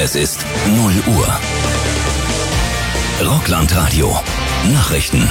Es ist 0 Uhr. Rockland-Radio. Nachrichten.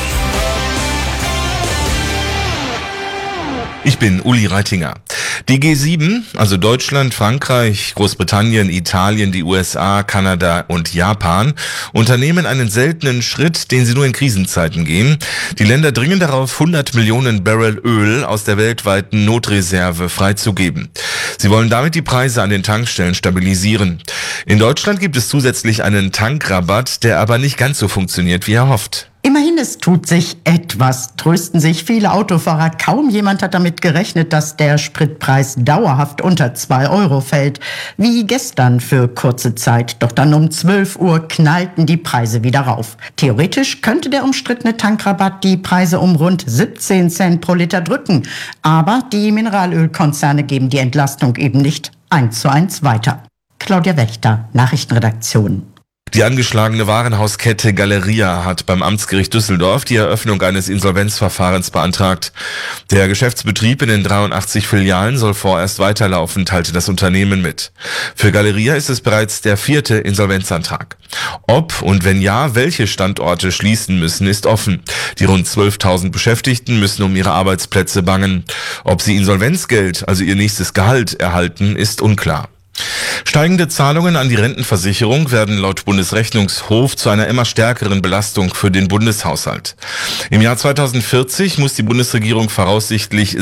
Ich bin Uli Reitinger. Die G7, also Deutschland, Frankreich, Großbritannien, Italien, die USA, Kanada und Japan, unternehmen einen seltenen Schritt, den sie nur in Krisenzeiten gehen. Die Länder dringen darauf, 100 Millionen Barrel Öl aus der weltweiten Notreserve freizugeben. Sie wollen damit die Preise an den Tankstellen stabilisieren. In Deutschland gibt es zusätzlich einen Tankrabatt, der aber nicht ganz so funktioniert, wie erhofft. Immerhin, es tut sich etwas, trösten sich viele Autofahrer. Kaum jemand hat damit gerechnet, dass der Spritpreis dauerhaft unter 2 Euro fällt. Wie gestern für kurze Zeit. Doch dann um 12 Uhr knallten die Preise wieder rauf. Theoretisch könnte der umstrittene Tankrabatt die Preise um rund 17 Cent pro Liter drücken. Aber die Mineralölkonzerne geben die Entlastung eben nicht 1:1 weiter. Claudia Wächter, Nachrichtenredaktion. Die angeschlagene Warenhauskette Galeria hat beim Amtsgericht Düsseldorf die Eröffnung eines Insolvenzverfahrens beantragt. Der Geschäftsbetrieb in den 83 Filialen soll vorerst weiterlaufen, teilte das Unternehmen mit. Für Galeria ist es bereits der 4. Insolvenzantrag. Ob und wenn ja, welche Standorte schließen müssen, ist offen. Die rund 12.000 Beschäftigten müssen um ihre Arbeitsplätze bangen. Ob sie Insolvenzgeld, also ihr nächstes Gehalt, erhalten, ist unklar. Steigende Zahlungen an die Rentenversicherung werden laut Bundesrechnungshof zu einer immer stärkeren Belastung für den Bundeshaushalt. Im Jahr 2040 muss die Bundesregierung voraussichtlich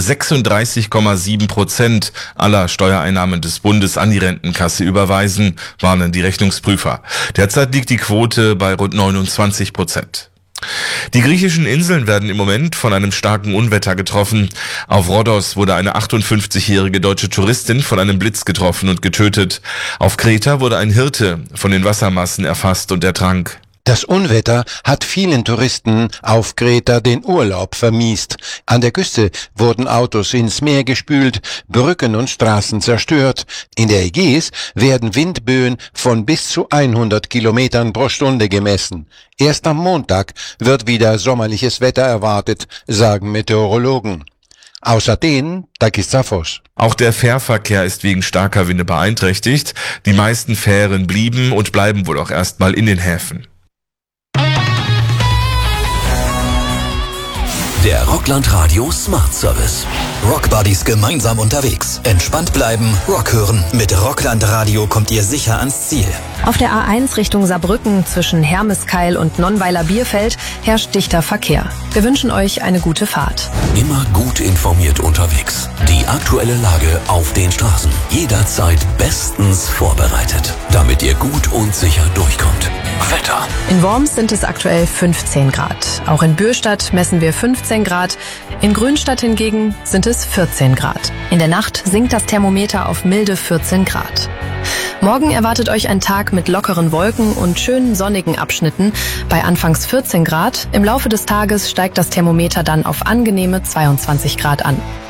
36,7% aller Steuereinnahmen des Bundes an die Rentenkasse überweisen, warnen die Rechnungsprüfer. Derzeit liegt die Quote bei rund 29%. Die griechischen Inseln werden im Moment von einem starken Unwetter getroffen. Auf Rhodos wurde eine 58-jährige deutsche Touristin von einem Blitz getroffen und getötet. Auf Kreta wurde ein Hirte von den Wassermassen erfasst und ertrank. Das Unwetter hat vielen Touristen auf Kreta den Urlaub vermiest. An der Küste wurden Autos ins Meer gespült, Brücken und Straßen zerstört. In der Ägäis werden Windböen von bis zu 100 Kilometern pro Stunde gemessen. Erst am Montag wird wieder sommerliches Wetter erwartet, sagen Meteorologen. Aus Athen, Takis Zaphos. Auch der Fährverkehr ist wegen starker Winde beeinträchtigt. Die meisten Fähren blieben und bleiben wohl auch erstmal in den Häfen. Der Rockland-Radio Smart Service. Rockbuddies gemeinsam unterwegs. Entspannt bleiben, Rock hören. Mit Rockland-Radio kommt ihr sicher ans Ziel. Auf der A1 Richtung Saarbrücken zwischen Hermeskeil und Nonnweiler-Bierfeld herrscht dichter Verkehr. Wir wünschen euch eine gute Fahrt. Immer gut informiert unterwegs. Die aktuelle Lage auf den Straßen. Jederzeit bestens vorbereitet, damit ihr gut und sicher durchkommt. Wetter. In Worms sind es aktuell 15 Grad. Auch in Bürstadt messen wir 15 Grad. In Grünstadt hingegen sind es 14 Grad. In der Nacht sinkt das Thermometer auf milde 14 Grad. Morgen erwartet euch ein Tag mit lockeren Wolken und schönen sonnigen Abschnitten bei anfangs 14 Grad. Im Laufe des Tages steigt das Thermometer dann auf angenehme 22 Grad an.